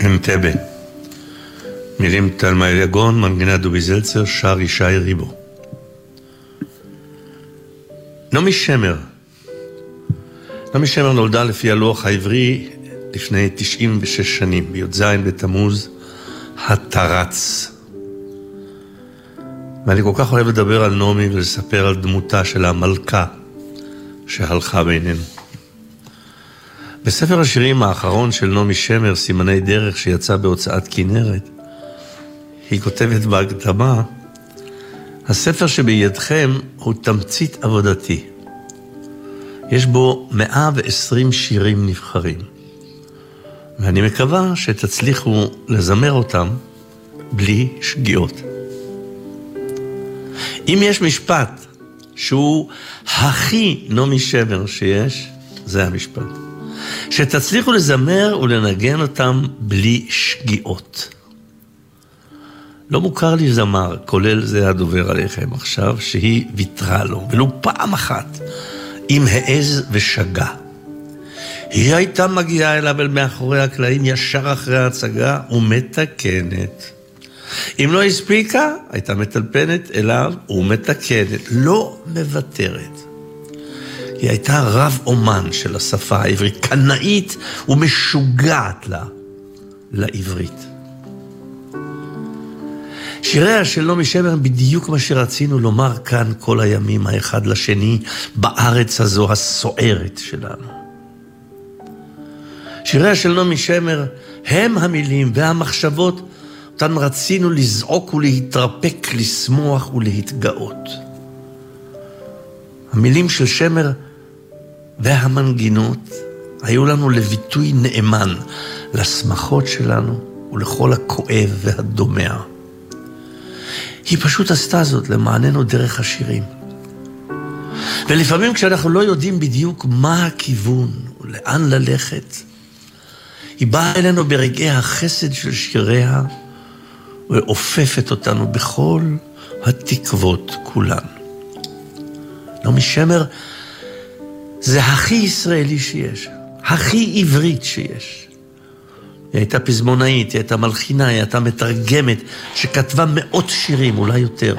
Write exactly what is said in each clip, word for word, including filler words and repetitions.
אנטבה. מילים תלמי יגון, מנגינה דובי זלצר, שר ישי ריבו. נעמי שמר. נעמי שמר נולדה לפי הלוח העברי לפני תשעים ושש שנים, בי"ז בתמוז התרץ. ואני כל כך אוהב לדבר על נעמי ולספר על דמותה של המלכה שהלכה בינינו. בספר השירים האחרון של נעמי שמר, סימני דרך, שיצא בהוצאת כנרת, היא כותבת בהקדמה, הספר שבידכם הוא תמצית עבודתי. יש בו מאה ועשרים שירים נבחרים. ואני מקווה שתצליחו לזמר אותם בלי שגיאות. אם יש משפט שהוא הכי נעמי שמר שיש, זה המשפט. שתצליחו לזמר ולנגן אותם בלי שגיאות. לא מוכר לי זמר, כולל זה הדובר עליכם עכשיו, שהיא ויתרה לו, ולו פעם אחת, אם העז ושגה. היא הייתה מגיעה אליו אל מאחורי הקלעים, ישר אחרי ההצגה, ומתקנת. אם לא הספיקה, הייתה מטלפנת אליו ומתקנת, לא מוותרת. היא הייתה רב אומן של השפה העברית, קנאית ומשוגעת לה, לעברית. שיריה של נעמי שמר בדיוק מה שרצינו לומר כאן כל הימים האחד לשני, בארץ הזו הסוערת שלנו. שיריה של נעמי שמר הם המילים והמחשבות, אותן רצינו לזעוק ולהתרפק, לשמוח ולהתגאות. המילים של שמר והמנגינות היו לנו לביטוי נאמן לשמחות שלנו ולכל הכואב והדומע. היא פשוט עשתה זאת למעננו דרך השירים. ולפעמים כשאנחנו לא יודעים בדיוק מה הכיוון ולאן ללכת, היא באה אלינו ברגעי החסד של שיריה ואופפת אותנו בכל התקוות כולן. נעמי שמר זה הכי ישראלי שיש, הכי עברית שיש. היא הייתה פזמונאית, היא הייתה מלחינה, היא הייתה מתרגמת, שכתבה מאות שירים, אולי יותר.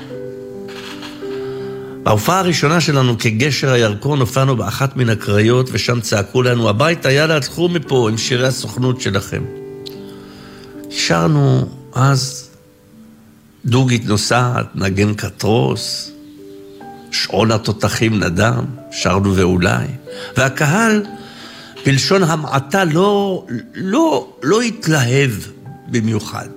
בהופעה הראשונה שלנו כגשר הירקון, הופענו באחת מן הקריות, ושם צעקו לנו, הביתה, יאללה, תלכו מפה עם שירי הסוכנות שלכם. שרנו אז דוגית נוסעת, נגן קטרוס, שעון התותחים נדם, שרנו ואולי. והקהל, בלשון המעטה, לא, לא, לא התלהב במיוחד.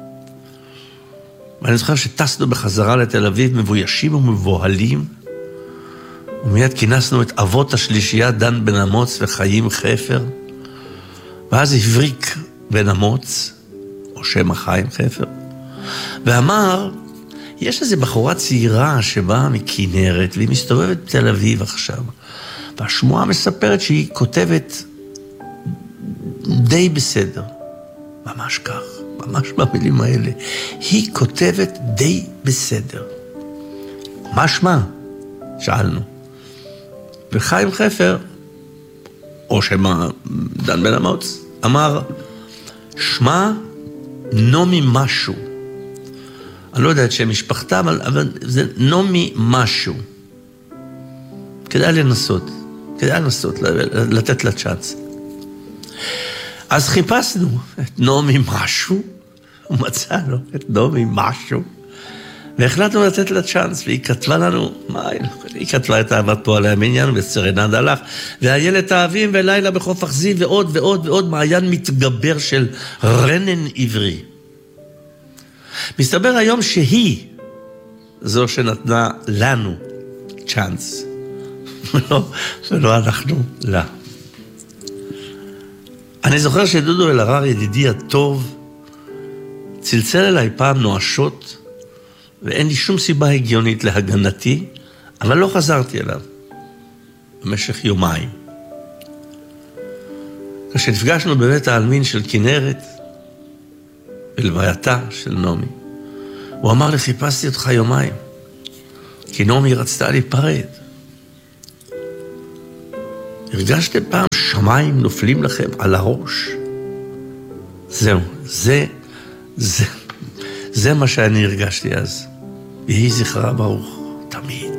ואני זוכר שטסנו בחזרה לתל אביב, מבוישים ומבוהלים, ומיד כינסנו את אבות השלישייה, דן בן אמוץ וחיים חפר, ואז הבריק בן אמוץ, או שם החיים חפר, ואמר, יש איזו בחורה צעירה שבאה מכנרת, והיא מסתובבת בתל אביב עכשיו, והשמועה מספרת שהיא כותבת די בסדר. ממש כך, ממש במילים האלה. היא כותבת די בסדר. מה שמה? שאלנו. וחיים חפר, או שמה דן בן אמוץ, אמר, שמה נעמי משהו. אני לא יודע את שם משפחתה, אבל, אבל זה נעמי משהו. כדאי לנסות, כדאי לנסות, לתת לה צ'אנס. אז חיפשנו את נעמי משהו, ומצאנו את נעמי משהו, והחלטנו לתת לה צ'אנס, והיא כתבה לנו, מה היא? היא כתבה את אהבת פועלי המניין, וסרנד הלך, והילד האהבים, ולילה בחוף אכזיב, ועוד ועוד ועוד מעיין מתגבר של רנן עברי. מסתבר היום שהיא זו שנתנה לנו צ'אנס. ולא, ולא אנחנו לה. אני זוכר שדודו אלהרר, ידידי הטוב, צלצל אליי פעם נואשות, ואין לי שום סיבה הגיונית להגנתי, אבל לא חזרתי אליו במשך יומיים. כשנפגשנו בבית העלמין של כנרת, בלווייתה של נעמי, הוא אמר לי, חיפשתי אותך יומיים, כי נעמי רצתה להיפרד. הרגשתם פעם שמיים נופלים לכם על הראש? זהו, זה, זה, זה מה שאני הרגשתי אז. יהי זכרה ברוך, תמיד.